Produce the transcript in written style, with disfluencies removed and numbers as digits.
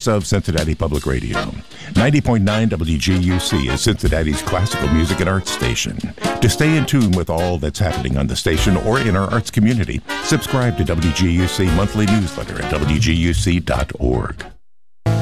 of Cincinnati Public Radio. 90.9 WGUC is Cincinnati's classical music and arts station. To stay in tune with all that's happening on the station or in our arts community, subscribe to WGUC monthly newsletter at WGUC.org.